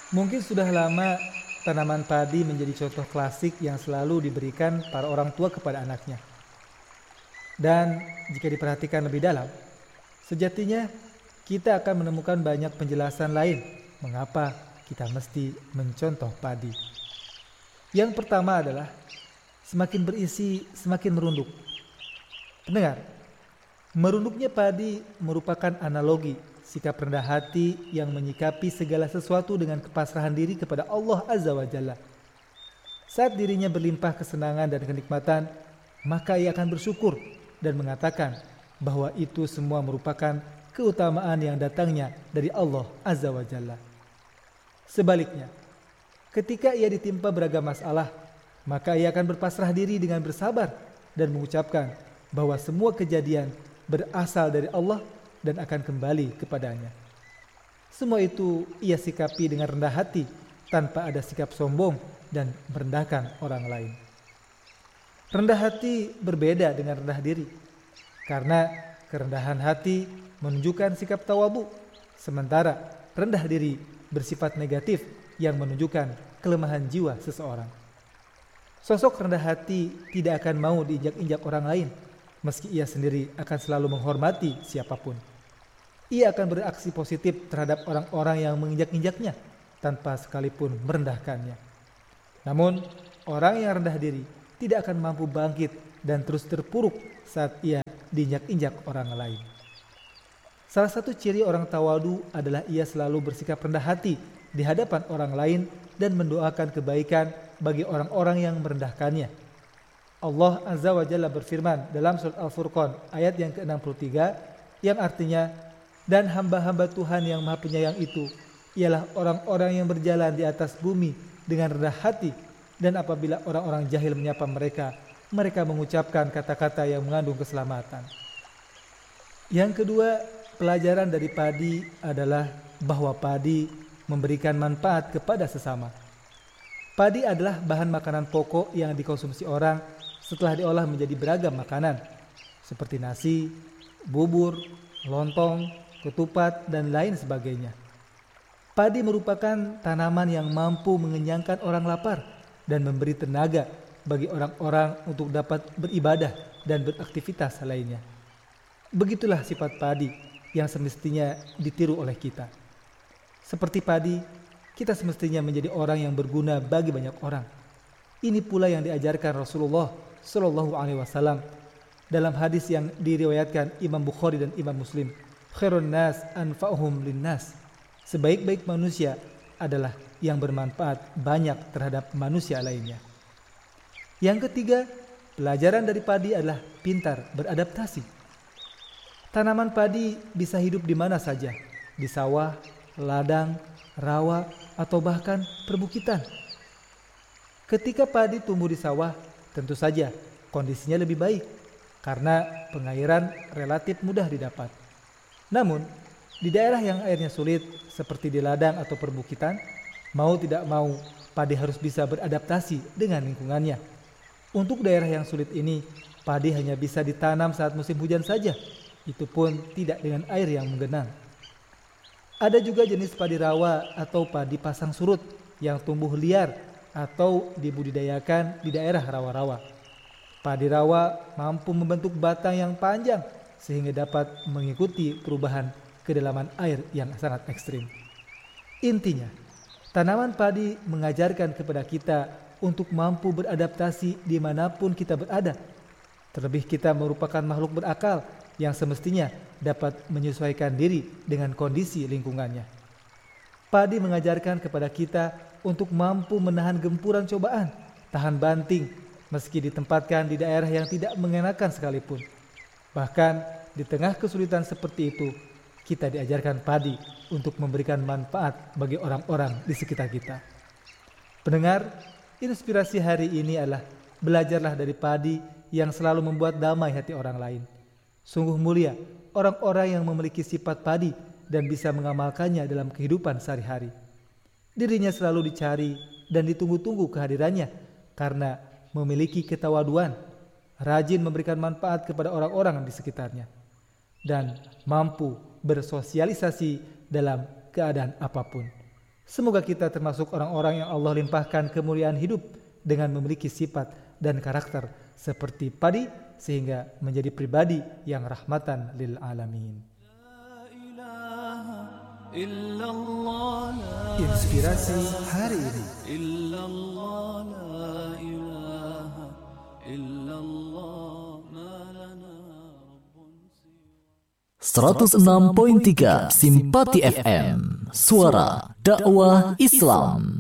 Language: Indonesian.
Mungkin sudah lama tanaman padi menjadi contoh klasik yang selalu diberikan para orang tua kepada anaknya. Dan jika diperhatikan lebih dalam, sejatinya kita akan menemukan banyak penjelasan lain mengapa kita mesti mencontoh padi. Yang pertama adalah semakin berisi semakin merunduk. Pendengar, merunduknya padi merupakan analogi sikap rendah hati yang menyikapi segala sesuatu dengan kepasrahan diri kepada Allah Azza wa Jalla. Saat dirinya berlimpah kesenangan dan kenikmatan, maka ia akan bersyukur dan mengatakan bahwa itu semua merupakan keutamaan yang datangnya dari Allah Azza wa Jalla. Sebaliknya, ketika ia ditimpa beragam masalah, maka ia akan berpasrah diri dengan bersabar dan mengucapkan bahwa semua kejadian berasal dari Allah dan akan kembali kepadanya. Semua itu ia sikapi dengan rendah hati tanpa ada sikap sombong dan merendahkan orang lain. Rendah hati berbeda dengan rendah diri, karena kerendahan hati menunjukkan sikap tawadhu, sementara rendah diri bersifat negatif yang menunjukkan kelemahan jiwa seseorang. Sosok rendah hati tidak akan mau diinjak-injak orang lain, meski ia sendiri akan selalu menghormati siapapun. Ia akan bereaksi positif terhadap orang-orang yang menginjak-injaknya tanpa sekalipun merendahkannya. Namun, orang yang rendah diri tidak akan mampu bangkit dan terus terpuruk saat ia diinjak-injak orang lain. Salah satu ciri orang tawadu adalah ia selalu bersikap rendah hati di hadapan orang lain dan mendoakan kebaikan bagi orang-orang yang merendahkannya. Allah Azza wa Jalla berfirman dalam surat Al-Furqan ayat yang ke-63 yang artinya, dan hamba-hamba Tuhan yang Maha Penyayang itu ialah orang-orang yang berjalan di atas bumi dengan rendah hati, dan apabila orang-orang jahil menyapa mereka, mereka mengucapkan kata-kata yang mengandung keselamatan. Yang kedua, pelajaran dari padi adalah bahwa padi memberikan manfaat kepada sesama. Padi adalah bahan makanan pokok yang dikonsumsi orang setelah diolah menjadi beragam makanan seperti nasi, bubur, lontong, ketupat, dan lain sebagainya. Padi merupakan tanaman yang mampu mengenyangkan orang lapar dan memberi tenaga bagi orang-orang untuk dapat beribadah dan beraktivitas lainnya. Begitulah sifat padi yang semestinya ditiru oleh kita. Seperti padi, kita semestinya menjadi orang yang berguna bagi banyak orang. Ini pula yang diajarkan Rasulullah Shallallahu Alaihi Wasallam dalam hadis yang diriwayatkan Imam Bukhari dan Imam Muslim. Khairun nas anfa'uhum linnas. Sebaik-baik manusia adalah yang bermanfaat banyak terhadap manusia lainnya. Yang ketiga, pelajaran dari padi adalah pintar beradaptasi. Tanaman padi bisa hidup di mana saja, di sawah, ladang, rawa, atau bahkan perbukitan. Ketika padi tumbuh di sawah, tentu saja kondisinya lebih baik karena pengairan relatif mudah didapat. Namun, di daerah yang airnya sulit seperti di ladang atau perbukitan, mau tidak mau padi harus bisa beradaptasi dengan lingkungannya. Untuk daerah yang sulit ini, padi hanya bisa ditanam saat musim hujan saja, itu pun tidak dengan air yang menggenang. Ada juga jenis padi rawa atau padi pasang surut yang tumbuh liar atau dibudidayakan di daerah rawa-rawa. Padi rawa mampu membentuk batang yang panjang sehingga dapat mengikuti perubahan kedalaman air yang sangat ekstrim. Intinya, tanaman padi mengajarkan kepada kita untuk mampu beradaptasi dimanapun kita berada. Terlebih kita merupakan makhluk berakal yang semestinya dapat menyesuaikan diri dengan kondisi lingkungannya. Padi mengajarkan kepada kita untuk mampu menahan gempuran cobaan, tahan banting, meski ditempatkan di daerah yang tidak mengenakan sekalipun. Bahkan di tengah kesulitan seperti itu, kita diajarkan padi untuk memberikan manfaat bagi orang-orang di sekitar kita. Pendengar, inspirasi hari ini adalah belajarlah dari padi yang selalu membuat damai hati orang lain. Sungguh mulia orang-orang yang memiliki sifat padi dan bisa mengamalkannya dalam kehidupan sehari-hari. Dirinya selalu dicari dan ditunggu-tunggu kehadirannya karena memiliki ketawaduan, rajin memberikan manfaat kepada orang-orang di sekitarnya, dan mampu bersosialisasi dalam keadaan apapun. Semoga kita termasuk orang-orang yang Allah limpahkan kemuliaan hidup dengan memiliki sifat dan karakter seperti padi sehingga menjadi pribadi yang rahmatan lil alamin. Inspirasi hari ini. 106.3 Simpati FM, suara dakwah Islam.